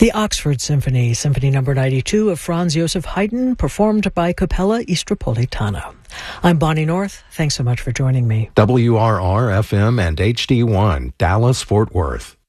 The Oxford Symphony, Symphony No. 92 of Franz Joseph Haydn, performed by Capella Istropolitana. I'm Bonnie North. Thanks so much for joining me. WRR-FM and HD1, Dallas, Fort Worth.